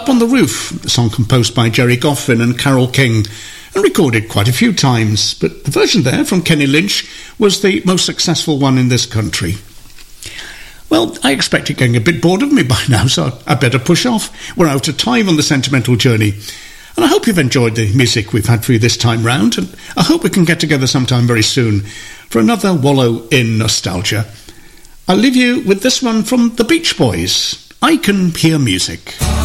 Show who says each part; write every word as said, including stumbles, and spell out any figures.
Speaker 1: Up on the Roof, a song composed by Jerry Goffin and Carole King, and recorded quite a few times, but the version there from Kenny Lynch was the most successful one in this country. Well, I expect you're getting a bit bored of me by now, so I better push off. We're out of time on the sentimental journey. And I hope you've enjoyed the music we've had for you this time round, and I hope we can get together sometime very soon for another wallow in nostalgia. I'll leave you with this one from the Beach Boys, I Can Hear Music.